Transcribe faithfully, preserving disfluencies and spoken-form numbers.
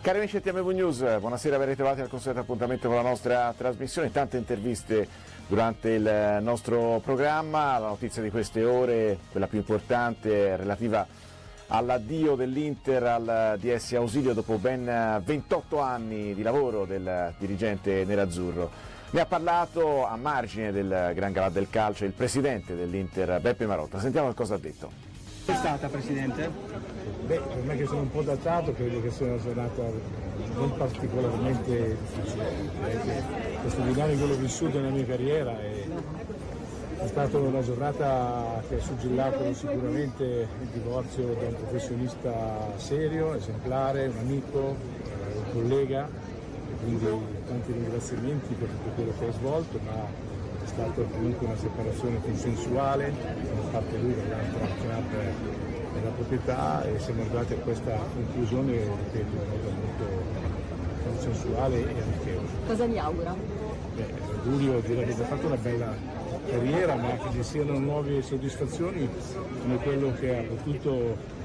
Cari amici di T M V News, buonasera, ben ritrovati al consueto appuntamento con la nostra trasmissione. Tante interviste durante il nostro programma. La notizia di queste ore, quella più importante, relativa all'addio dell'Inter al D S Ausilio dopo ben ventotto anni di lavoro del dirigente nerazzurro. Ne ha parlato a margine del Gran Galà del Calcio il presidente dell'Inter, Beppe Marotta. Sentiamo che cosa ha detto. È stata, Presidente? Beh, per me che sono un po' datato, credo che sia una giornata non particolarmente difficile. Questo dinamico l'ho vissuto nella mia carriera e è stata una giornata che ha suggellato sicuramente il divorzio da un professionista serio, esemplare, un amico, un collega, e quindi tanti ringraziamenti per tutto quello che ha svolto, ma è stata comunque una separazione consensuale, da parte lui dall'altra club della proprietà, e siamo arrivati a questa conclusione, ripeto, in modo molto consensuale e amichevole. Cosa gli augura? Beh, l'augurio direi che ha fatto una bella carriera, ma che ci siano nuove soddisfazioni come quello che ha potuto